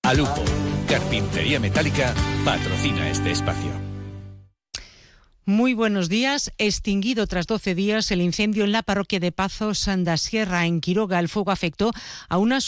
Alupo, carpintería metálica, patrocina este espacio. Muy buenos días. Extinguido tras 12 días el incendio en la parroquia de Pazos da Sierra, en Quiroga. El fuego afectó a unas